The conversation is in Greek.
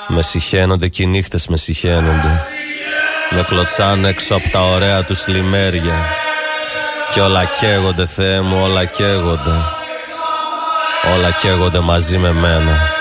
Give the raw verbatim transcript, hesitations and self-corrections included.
Με συχαίνονται και οι νύχτες με συχαίνονται. Με κλωτσάνε έξω από τα ωραία τους λιμέρια. Κι όλα καίγονται, Θεέ μου, όλα καίγονται. Όλα καίγονται μαζί με μένα.